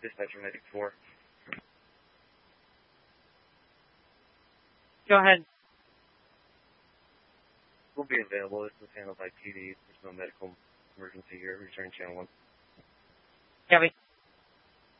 Dispatcher Medic 4. Go ahead. Will be available. This was handled by PD. There's no medical emergency here. Return channel 1. Copy.